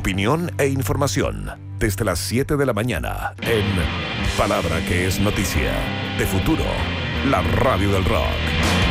Opinión e información desde las 7 de la mañana en Palabra que es Noticia, de Futuro, la radio del rock.